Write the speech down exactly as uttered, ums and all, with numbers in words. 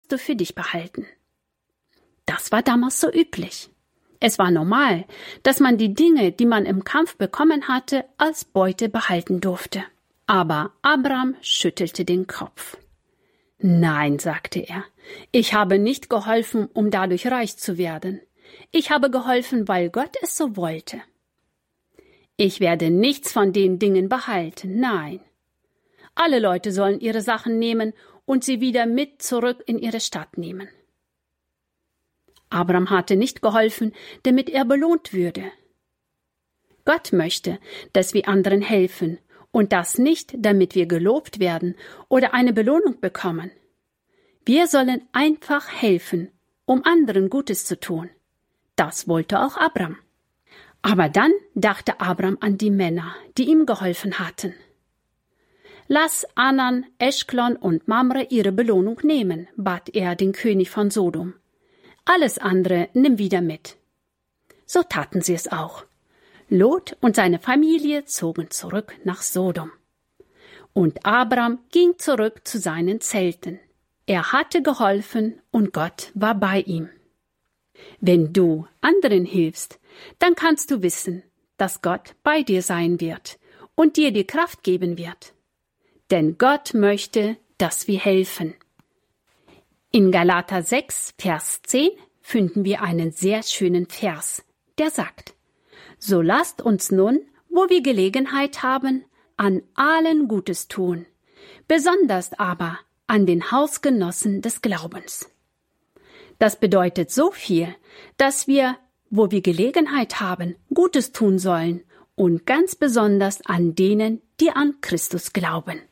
du für dich behalten. Das war damals so üblich. Es war normal, dass man die Dinge, die man im Kampf bekommen hatte, als Beute behalten durfte. Aber Abram schüttelte den Kopf. Nein, sagte er, ich habe nicht geholfen, um dadurch reich zu werden. Ich habe geholfen, weil Gott es so wollte. Ich werde nichts von den Dingen behalten, nein. Alle Leute sollen ihre Sachen nehmen und sie wieder mit zurück in ihre Stadt nehmen. Abram hatte nicht geholfen, damit er belohnt würde. Gott möchte, dass wir anderen helfen, und das nicht, damit wir gelobt werden oder eine Belohnung bekommen. Wir sollen einfach helfen, um anderen Gutes zu tun. Das wollte auch Abram. Aber dann dachte Abram an die Männer, die ihm geholfen hatten. Lass Anan, Eschklon und Mamre ihre Belohnung nehmen, bat er den König von Sodom. Alles andere nimm wieder mit. So taten sie es auch. Lot und seine Familie zogen zurück nach Sodom. Und Abram ging zurück zu seinen Zelten. Er hatte geholfen und Gott war bei ihm. Wenn du anderen hilfst, dann kannst du wissen, dass Gott bei dir sein wird und dir die Kraft geben wird. Denn Gott möchte, dass wir helfen. In Galater sechs, Vers zehn finden wir einen sehr schönen Vers, der sagt: So lasst uns nun, wo wir Gelegenheit haben, an allen Gutes tun, besonders aber an den Hausgenossen des Glaubens. Das bedeutet so viel, dass wir, wo wir Gelegenheit haben, Gutes tun sollen und ganz besonders an denen, die an Christus glauben.